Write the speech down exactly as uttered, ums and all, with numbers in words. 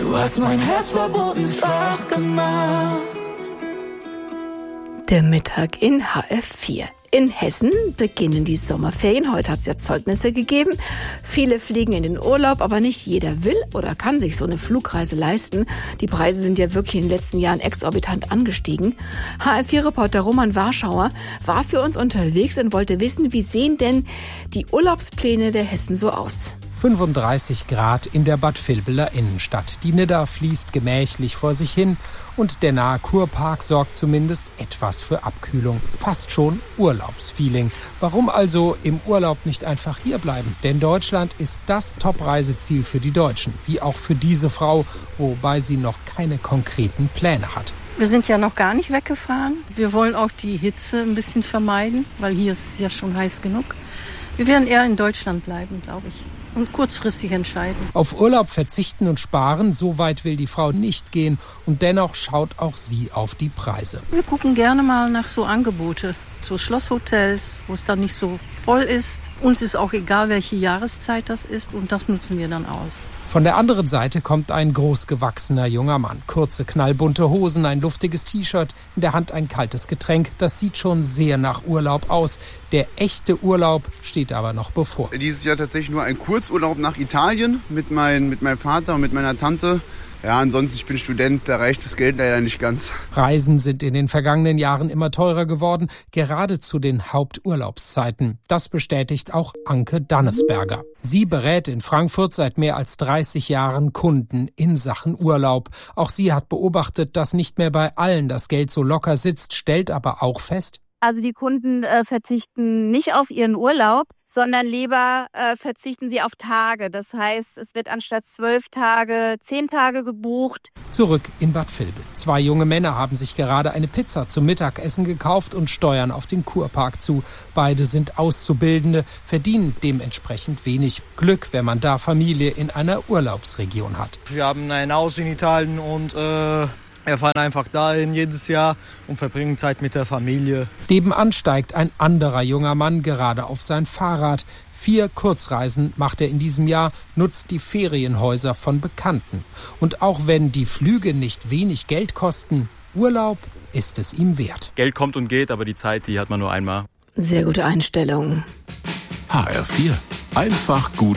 Du hast mein Herz verboten, schwach gemacht. Der Mittag in H F vier. In Hessen beginnen die Sommerferien. Heute hat es ja Zeugnisse gegeben. Viele fliegen in den Urlaub, aber nicht jeder will oder kann sich so eine Flugreise leisten. Die Preise sind ja wirklich in den letzten Jahren exorbitant angestiegen. H F vier-Reporter Roman Warschauer war für uns unterwegs und wollte wissen, wie sehen denn die Urlaubspläne der Hessen so aus? fünfunddreißig Grad in der Bad Vilbeler Innenstadt. Die Nidda fließt gemächlich vor sich hin und der nahe Kurpark sorgt zumindest etwas für Abkühlung. Fast schon Urlaubsfeeling. Warum also im Urlaub nicht einfach hierbleiben? Denn Deutschland ist das Top-Reiseziel für die Deutschen, wie auch für diese Frau, wobei sie noch keine konkreten Pläne hat. Wir sind ja noch gar nicht weggefahren. Wir wollen auch die Hitze ein bisschen vermeiden, weil hier ist es ja schon heiß genug. Wir werden eher in Deutschland bleiben, glaube ich. Und kurzfristig entscheiden. Auf Urlaub verzichten und sparen, so weit will die Frau nicht gehen. Und dennoch schaut auch sie auf die Preise. Wir gucken gerne mal nach so Angebote, so Schlosshotels, wo es dann nicht so voll ist. Uns ist auch egal, welche Jahreszeit das ist und das nutzen wir dann aus. Von der anderen Seite kommt ein großgewachsener junger Mann. Kurze, knallbunte Hosen, ein luftiges T-Shirt, in der Hand ein kaltes Getränk. Das sieht schon sehr nach Urlaub aus. Der echte Urlaub steht aber noch bevor. Dieses Jahr tatsächlich nur ein Kurzurlaub nach Italien mit, mein, mit meinem Vater und mit meiner Tante. Ja, ansonsten, ich bin Student, da reicht das Geld leider nicht ganz. Reisen sind in den vergangenen Jahren immer teurer geworden, gerade zu den Haupturlaubszeiten. Das bestätigt auch Anke Dannesberger. Sie berät in Frankfurt seit mehr als dreißig Jahren Kunden in Sachen Urlaub. Auch sie hat beobachtet, dass nicht mehr bei allen das Geld so locker sitzt, stellt aber auch fest: Also die Kunden äh, verzichten nicht auf ihren Urlaub, sondern lieber äh, verzichten sie auf Tage. Das heißt, es wird anstatt zwölf Tage zehn Tage gebucht. Zurück in Bad Vilbel. Zwei junge Männer haben sich gerade eine Pizza zum Mittagessen gekauft und steuern auf den Kurpark zu. Beide sind Auszubildende, verdienen dementsprechend wenig. Glück, wenn man da Familie in einer Urlaubsregion hat. Wir haben ein Haus in Italien und äh wir fahren einfach dahin jedes Jahr und verbringen Zeit mit der Familie. Nebenan steigt ein anderer junger Mann gerade auf sein Fahrrad. Vier Kurzreisen macht er in diesem Jahr, nutzt die Ferienhäuser von Bekannten. Und auch wenn die Flüge nicht wenig Geld kosten, Urlaub ist es ihm wert. Geld kommt und geht, aber die Zeit, die hat man nur einmal. Sehr gute Einstellung. H R vier. Einfach gut